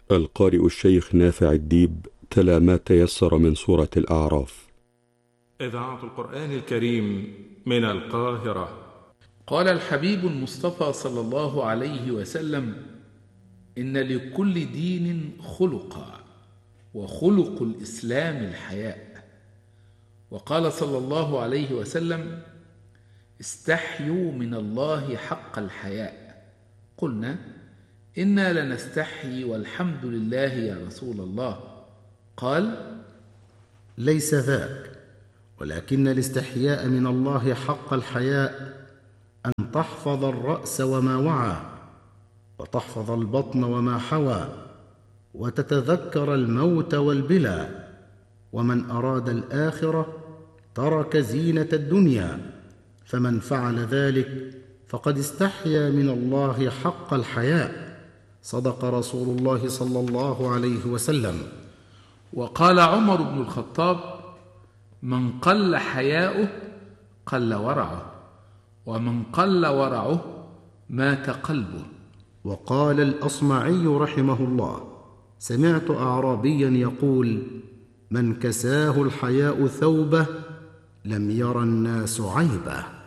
القارئ الشيخ نافع الديب تلا ما تيسر من سورة الأعراف. إذاعة القرآن الكريم من القاهرة. قال الحبيب المصطفى صلى الله عليه وسلم: إن لكل دين خلقا، وخلق الإسلام الحياء. وقال صلى الله عليه وسلم: استحيوا من الله حق الحياء. قلنا: إنا لنستحيي والحمد لله يا رسول الله. قال: ليس ذاك، ولكن الاستحياء من الله حق الحياء أن تحفظ الرأس وما وعى، وتحفظ البطن وما حوى، وتتذكر الموت والبلى. ومن أراد الآخرة ترك زينة الدنيا، فمن فعل ذلك فقد استحيا من الله حق الحياء. صدق رسول الله صلى الله عليه وسلم. وقال عمر بن الخطاب: من قل حياؤه قل ورعه، ومن قل ورعه مات قلبه. وقال الأصمعي رحمه الله: سمعت أعرابيا يقول: من كساه الحياء ثوبه لم ير الناس عيبه.